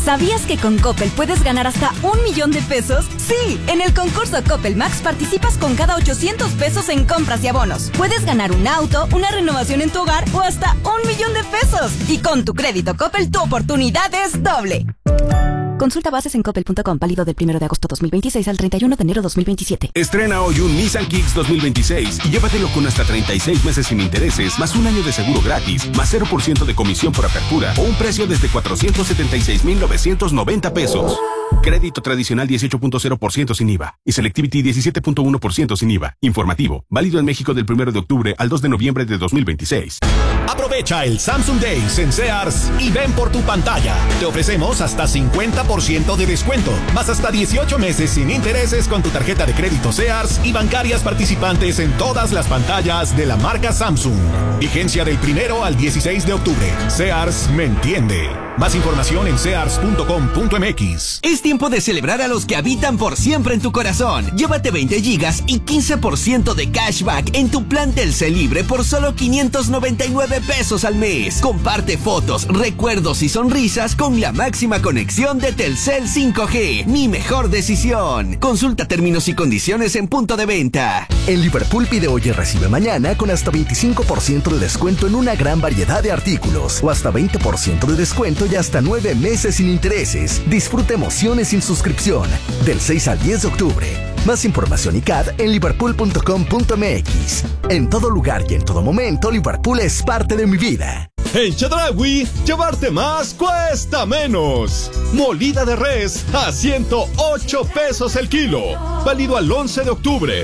¿Sabías que con Coppel puedes ganar hasta 1 millón de pesos? Sí, en el concurso Coppel Max participas con cada 800 pesos en compras y abonos. Puedes ganar un auto, una renovación en tu hogar o hasta 1 millón de pesos. Y con tu crédito Coppel, tu oportunidad es doble. Consulta bases en coppel.com, válido del 1 de agosto 2026 al 31 de enero 2027. Estrena hoy un Nissan Kicks 2026 y llévatelo con hasta 36 meses sin intereses, más un año de seguro gratis, más 0% de comisión por apertura o un precio desde 476,990 pesos. Crédito tradicional 18.0% sin IVA y Selectivity 17.1% sin IVA. Informativo, válido en México del 1 de octubre al 2 de noviembre de 2026. Aprovecha el Samsung Days en Sears y ven por tu pantalla. Te ofrecemos hasta 50% de descuento, más hasta 18 meses sin intereses con tu tarjeta de crédito Sears y bancarias participantes en todas las pantallas de la marca Samsung. Vigencia del 1 al 16 de octubre. Sears me entiende. Más información en sears.com.mx. Es tiempo de celebrar a los que habitan por siempre en tu corazón. Llévate 20 gigas y 15% de cashback en tu plan Telcel Libre por solo 599 pesos al mes. Comparte fotos, recuerdos y sonrisas con la máxima conexión de Telcel 5G. Mi mejor decisión. Consulta términos y condiciones en punto de venta. En Liverpool pide hoy y recibe mañana con hasta 25% de descuento en una gran variedad de artículos o hasta 20% de descuento y hasta 9 meses sin intereses. Disfruta emociones sin suscripción. Del 6 al 10 de octubre. Más información y CAD en liverpool.com.mx. En todo lugar y en todo momento, Liverpool es parte de mi vida. En Chedraui, llevarte más cuesta menos. Molida de res a 108 pesos el kilo. Válido al 11 de octubre.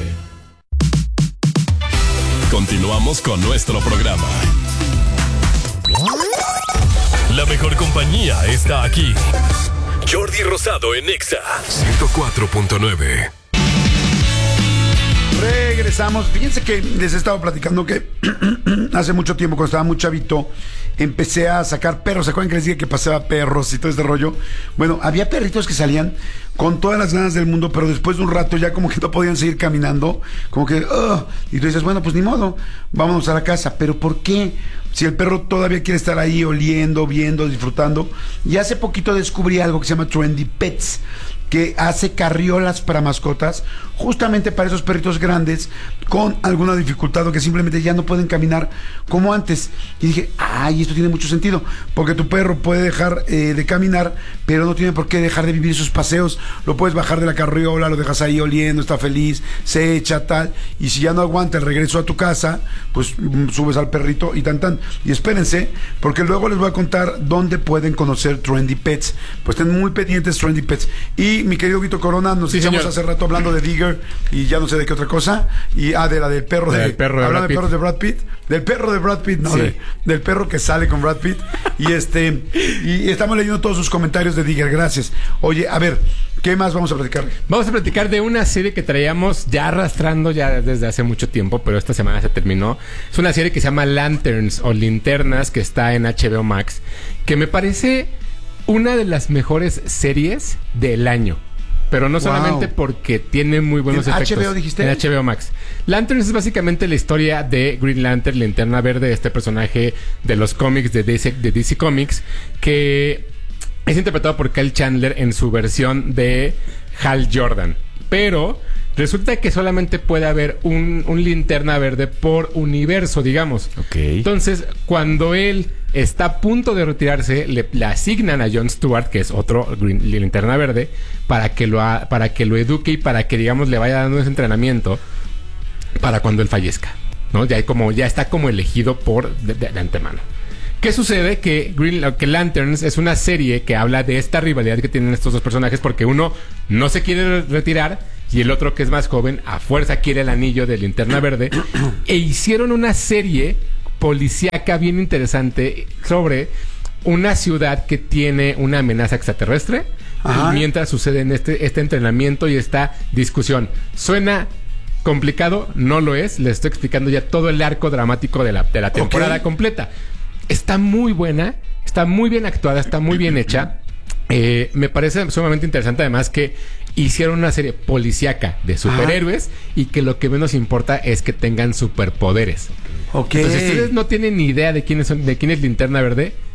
Continuamos con nuestro programa. La mejor compañía está aquí. Jordi Rosado en Exa 104.9. Regresamos. Fíjense que les he estado platicando que hace mucho tiempo, cuando estaba muy chavito, empecé a sacar perros. ¿Se acuerdan que les dije que paseaba perros y todo este rollo? Bueno, había perritos que salían con todas las ganas del mundo, pero después de un rato ya como que no podían seguir caminando, como que y tú dices, bueno, pues ni modo, vámonos a la casa. ¿Pero por qué? Si el perro todavía quiere estar ahí oliendo, viendo, disfrutando. Y hace poquito descubrí algo que se llama Trendy Pets, que hace carriolas para mascotas, justamente para esos perritos grandes con alguna dificultad o que simplemente ya no pueden caminar como antes. Y dije, ay, esto tiene mucho sentido, porque tu perro puede dejar de caminar, pero no tiene por qué dejar de vivir sus paseos. Lo puedes bajar de la carriola, lo dejas ahí oliendo, está feliz, se echa, tal, y si ya no aguanta el regreso a tu casa, pues subes al perrito y tan. Y espérense, porque luego les voy a contar dónde pueden conocer Trendy Pets. Pues estén muy pendientes, Trendy Pets. Y mi querido Vito Corona, nos echamos hace rato hablando de Digger y ya no sé de qué otra cosa. Y de la del perro de Brad Pitt. Del perro de Brad Pitt, no, sí. Del perro que sale con Brad Pitt. Y y estamos leyendo todos sus comentarios de Digger, gracias. Oye, a ver, ¿qué más vamos a platicar? Vamos a platicar de una serie que traíamos ya arrastrando ya desde hace mucho tiempo, pero esta semana se terminó. Es una serie que se llama Lanterns o Linternas, que está en HBO Max, que me parece una de las mejores series del año. Pero no solamente porque tiene muy buenos efectos. ¿En HBO dijiste? En HBO Max. Lanterns es básicamente la historia de Green Lantern, Linterna Verde, este personaje de los cómics de DC Comics, que es interpretado por Kyle Chandler en su versión de Hal Jordan. Pero resulta que solamente puede haber un Linterna Verde por universo, digamos. Okay. Entonces, cuando él está a punto de retirarse, le asignan a Jon Stewart, que es otro Linterna Verde, para que lo eduque y para que, digamos, le vaya dando ese entrenamiento para cuando él fallezca, ¿no? Ya está como elegido de antemano. ¿Qué sucede? Que Lanterns es una serie que habla de esta rivalidad que tienen estos dos personajes, porque uno no se quiere retirar y el otro, que es más joven, a fuerza quiere el anillo de Linterna Verde. E hicieron una serie policíaca bien interesante sobre una ciudad que tiene una amenaza extraterrestre. Ajá. Y mientras sucede en este entrenamiento y esta discusión. Suena complicado, no lo es. Les estoy explicando ya todo el arco dramático de la temporada completa. Está muy buena, está muy bien actuada, está muy bien hecha. Me parece sumamente interesante además que hicieron una serie policíaca de superhéroes y que lo que menos importa es que tengan superpoderes. Okay. Entonces, si ustedes no tienen ni idea de quién es Linterna Verde,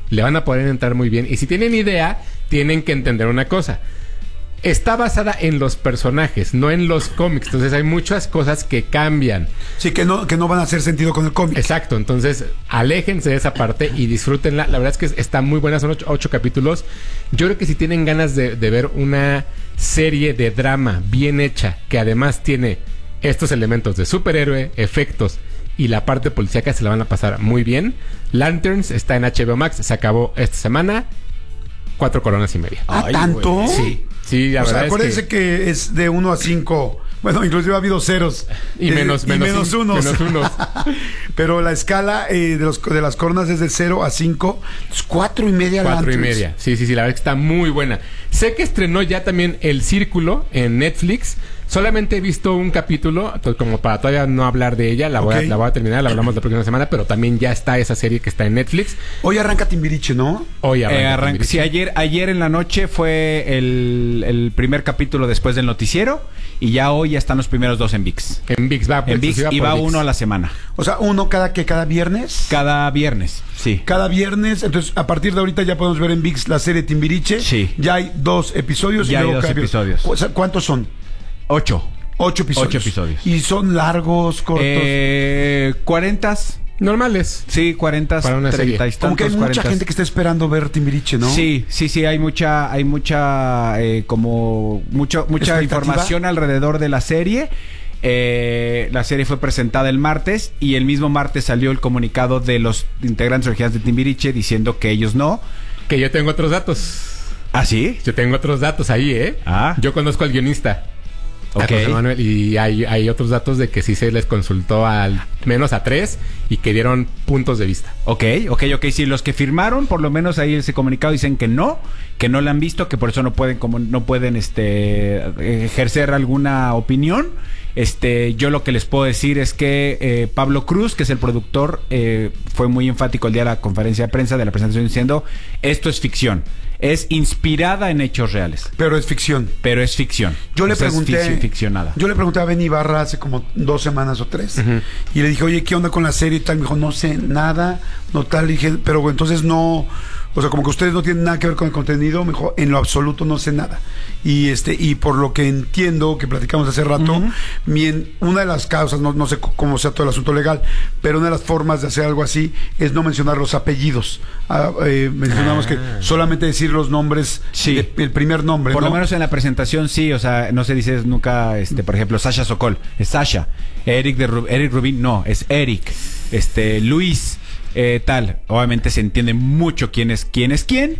le van a poder entrar muy bien. Y si tienen idea, tienen que entender una cosa. Está basada en los personajes, no en los cómics. Entonces hay muchas cosas que cambian. Sí, que no van a hacer sentido con el cómic. Exacto. Entonces, aléjense de esa parte y disfrútenla. La verdad es que está muy buena. Son 8 capítulos. Yo creo que si tienen ganas de ver una serie de drama bien hecha, que además tiene estos elementos de superhéroe, efectos y la parte policíaca, se la van a pasar muy bien. Lanterns está en HBO Max. Se acabó esta semana. 4 coronas y media. ¿Ah, tanto? Güey. Sí. Sí, la verdad acuérdense que es de 1 a 5. Bueno, inclusive ha habido ceros. Y menos unos. Pero la escala de las coronas es de 0 a 5. Es 4 y media. 4 y media. Sí, la verdad es que está muy buena. Sé que estrenó ya también El Círculo en Netflix. Solamente he visto un capítulo, como para todavía no hablar de ella. La voy a terminar, la hablamos la próxima semana. Pero también ya está esa serie que está en Netflix. Hoy arranca Timbiriche, ¿no? Hoy arranca Timbiriche. Sí, ayer en la noche fue el primer capítulo después del noticiero. Y ya hoy ya están los primeros 2 en ViX. En ViX va. En ViX y va ViX. 1 a la semana. O sea, uno cada viernes. Cada viernes, sí. Cada viernes. Entonces, a partir de ahorita ya podemos ver en ViX la serie Timbiriche. Sí. Ya hay 2 episodios. Ya hay 2 episodios. ¿Cuántos son? 8. 8 episodios. 8 episodios. ¿Y son largos, cortos? 40. Normales. Sí, 40. Para una 30 serie. Como que hay mucha 40. gente que está esperando ver Timbiriche, ¿no? Sí, hay mucha información alrededor de la serie. La serie fue presentada el martes y el mismo martes salió el comunicado de los integrantes originales de Timbiriche diciendo que ellos no. Que yo tengo otros datos. ¿Ah, sí? Yo tengo otros datos ahí, ¿eh? Ah. Yo conozco al guionista. Okay. José Manuel, y hay otros datos de que sí se les consultó al menos a 3 y que dieron puntos de vista. Ok. Sí, los que firmaron, por lo menos ahí ese comunicado dicen que no la han visto, que por eso no pueden ejercer alguna opinión. Yo lo que les puedo decir es que Pablo Cruz, que es el productor, fue muy enfático el día de la conferencia de prensa de la presentación diciendo: esto es ficción. Es inspirada en hechos reales. Pero es ficción. Yo le pregunté. Ficcionada. Yo le pregunté a Ben Ibarra hace como 2 semanas o 3. Uh-huh. Y le dije, oye, ¿qué onda con la serie y tal? Me dijo, no sé nada. No tal. Le dije, pero bueno, entonces no. O sea, como que ustedes no tienen nada que ver con el contenido. Me dijo, en lo absoluto no sé nada. Y por lo que entiendo, que platicamos hace rato, uh-huh, una de las causas, no sé cómo sea todo el asunto legal, pero una de las formas de hacer algo así es no mencionar los apellidos. Mencionamos que solamente decir los nombres, sí, el primer nombre. Por ¿no? lo menos en la presentación sí, o sea, no se dice nunca, por ejemplo, Sasha Sokol, es Sasha. Eric Rubin, no, es Eric. Luis, tal. Obviamente se entiende mucho quién es quién.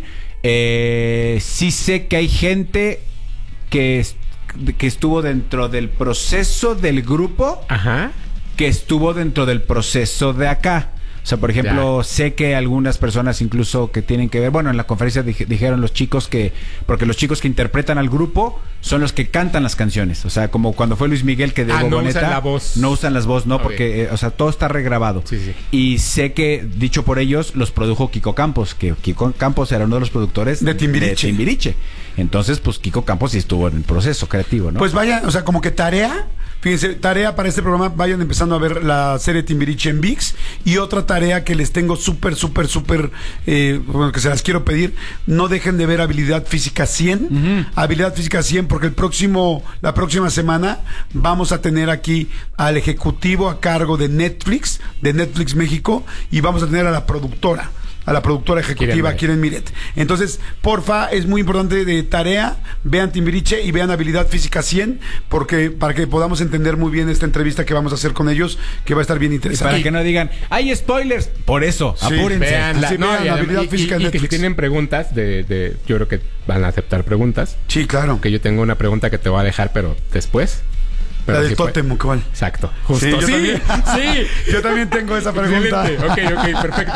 Sí sé que hay gente que estuvo dentro del proceso del grupo, ajá, que estuvo dentro del proceso de acá. O sea, por ejemplo, sé que algunas personas incluso que tienen que ver, bueno, en la conferencia dijeron los chicos porque los chicos que interpretan al grupo son los que cantan las canciones. O sea, como cuando fue Luis Miguel que de no usan la voz. No usan las voces, no, okay, porque, o sea, todo está regrabado. Sí. Y sé que, dicho por ellos, los produjo Kiko Campos, que Kiko Campos era uno de los productores de Timbiriche. Entonces, pues Kiko Campos sí estuvo en el proceso creativo, ¿no? Pues vayan, o sea, como que tarea para este programa, vayan empezando a ver la serie Timbiriche en ViX. Y otra tarea que les tengo súper, bueno, que se las quiero pedir: no dejen de ver Habilidad Física 100. Uh-huh. Habilidad Física 100, porque la próxima semana vamos a tener aquí al ejecutivo a cargo de Netflix México, y vamos a tener a la productora ejecutiva, Kiren Miret. Entonces, porfa, es muy importante de tarea, vean Timbiriche y vean Habilidad Física 100, porque para que podamos entender muy bien esta entrevista que vamos a hacer con ellos, que va a estar bien interesante. Para que no digan, ¡hay spoilers! Por eso, sí, apúrense. Vean Habilidad Física en y Netflix. que si tienen preguntas, yo creo que van a aceptar preguntas. Sí, claro. Que yo tengo una pregunta que te voy a dejar, pero después. La del tótem, ¿cuál? Exacto. Justo. Sí, yo también tengo esa pregunta. Excelente. Ok, perfecto.